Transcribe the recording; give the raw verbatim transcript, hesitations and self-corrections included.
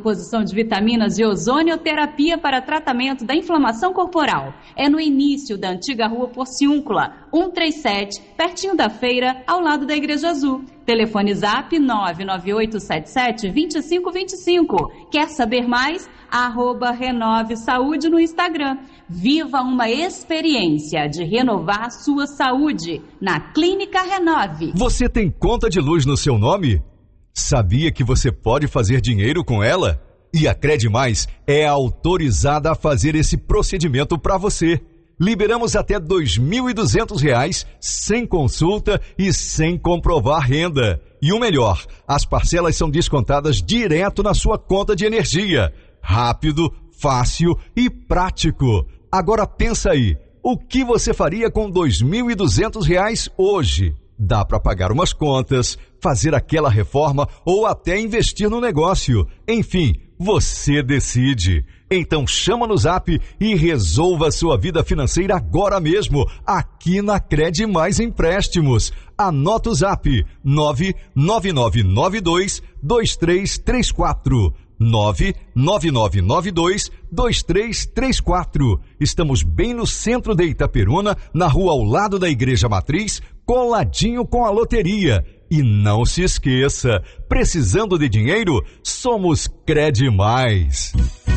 reposição de vitaminas e ozonioterapia para tratamento da inflamação corporal. É no início da antiga rua Porciúncula, cento e trinta e sete, pertinho da feira, ao lado da Igreja Azul. Telefone zap nove nove oito sete sete, dois cinco dois cinco. Quer saber mais? Arroba Renove Saúde no Instagram. Viva uma experiência de renovar sua saúde na Clínica Renove. Você tem conta de luz no seu nome? Sabia que você pode fazer dinheiro com ela? E a Credmais é autorizada a fazer esse procedimento para você. Liberamos até dois mil e duzentos reais sem consulta e sem comprovar renda. E o melhor, as parcelas são descontadas direto na sua conta de energia. Rápido, fácil e prático. Agora pensa aí, o que você faria com dois mil e duzentos reais hoje? Dá para pagar umas contas, fazer aquela reforma ou até investir no negócio. Enfim, você decide. Então chama no Zap e resolva sua vida financeira agora mesmo, aqui na Credmais Empréstimos. Anota o Zap nove nove nove nove dois dois três três quatro. nove nove nove nove dois dois três três quatro. Estamos bem no centro de Itaperuna, na rua ao lado da Igreja Matriz, coladinho com a loteria. E não se esqueça, precisando de dinheiro, somos Credmais.